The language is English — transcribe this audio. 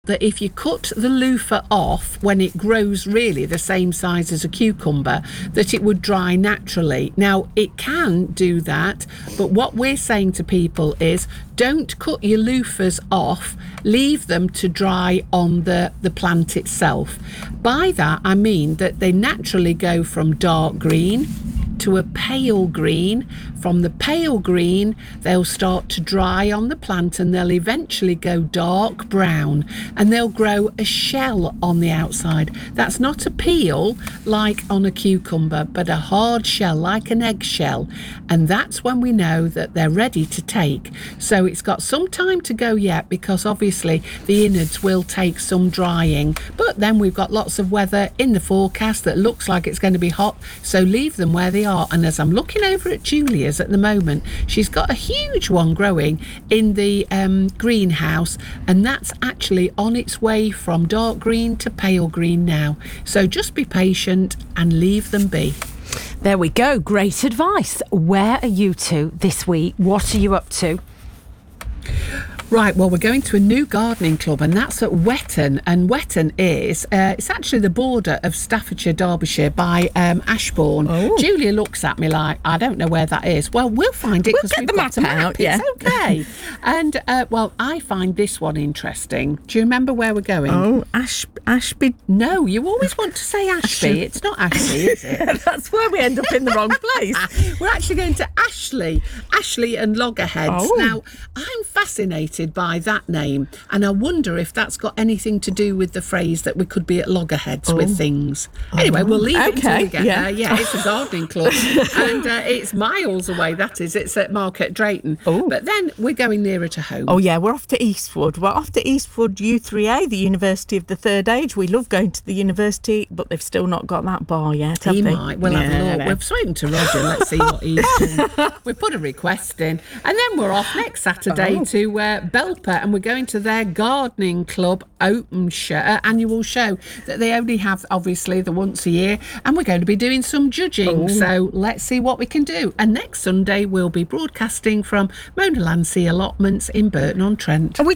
that if you cut the loofah off when it grows really the same size as a cucumber, that it would dry naturally. Now, it can do that, but what we're saying to people is don't cut your loofahs off, leave them to dry on the plant itself. By that, I mean that they naturally go from dark green to a pale green. From the pale green, they'll start to dry on the plant and they'll eventually go dark brown and they'll grow a shell on the outside. That's not a peel like on a cucumber, but a hard shell like an eggshell. And that's when we know that they're ready to take. So it's got some time to go yet, because obviously the innards will take some drying. But then we've got lots of weather in the forecast that looks like it's going to be hot. So leave them where they are. And as I'm looking over at Julia's at the moment, she's got a huge one growing in the greenhouse, and that's actually on its way from dark green to pale green now. So just be patient and leave them be. There we go. Great advice. Where are you two this week? What are you up to? Right, well, we're going to a new gardening club, and that's at Wetton. And Wetton is, it's actually the border of Staffordshire, Derbyshire by Ashbourne. Oh. Julia looks at me like, I don't know where that is. Well, we'll find it because we've got a map. Yeah. It's okay. And, well, I find this one interesting. Do you remember where we're going? Oh, Ashby. No, you always want to say Ashby. It's not Ashby, is it? That's where we end up in the wrong place. We're actually going to Ashley and Loggerheads. Oh. Now, I'm fascinated by that name, and I wonder if that's got anything to do with the phrase that we could be at loggerheads with things. Anyway, we'll leave it until we get there. Yeah, it's a gardening club, and it's miles away, that is. It's at Market Drayton. Oh. But then we're going nearer to home. Oh, yeah, we're off to Eastwood. We're off to Eastwood U3A, the University of the Third Age. We love going to the university, but they've still not got that bar yet, have He they? might. We'll have a look. We've spoken to Roger. Let's see what he's doing. We put a request in. And then we're off next Saturday to Belper, and we're going to their gardening club annual show that they only have, obviously, the once a year. And we're going to be doing some judging. So let's see what we can do. And next Sunday, we'll be broadcasting from Mona Lancy Allotments in Burton-on-Trent. We